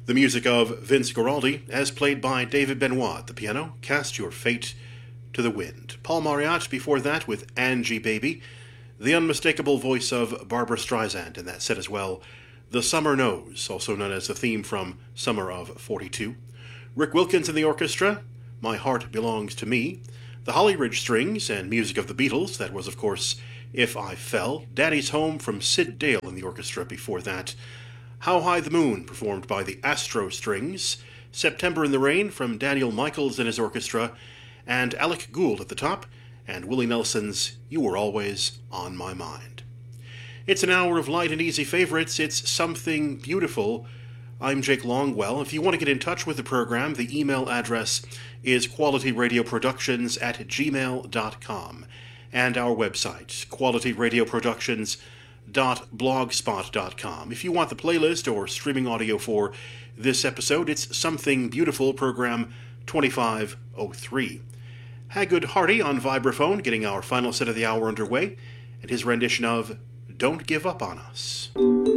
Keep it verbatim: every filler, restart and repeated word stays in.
The music of Vince Guaraldi, as played by David Benoit at the piano, Cast Your Fate to the Wind. Paul Marriott before that with Angie Baby, the unmistakable voice of Barbra Streisand in that set as well. The Summer Knows, also known as the theme from Summer of forty-two. Rick Wilkins in the orchestra, My Heart Belongs to Me. The Holly Ridge Strings and music of the Beatles, that was of course If I Fell. Daddy's Home from Sid Dale in the orchestra before that. How High the Moon, performed by the Astro Strings. September in the Rain from Daniel Michaels and his orchestra. And Alec Gould at the top, and Willie Nelson's You Were Always on My Mind. It's an hour of light and easy favorites. It's Something Beautiful. I'm Jake Longwell. If you want to get in touch with the program, the email address is qualityradioproductions at gmail dot com. And our website, qualityradioproductions dot blogspot dot com. If you want the playlist or streaming audio for this episode, it's Something Beautiful, program twenty-five oh three. Hagood Hardy on vibraphone, getting our final set of the hour underway, and his rendition of Don't Give Up on Us.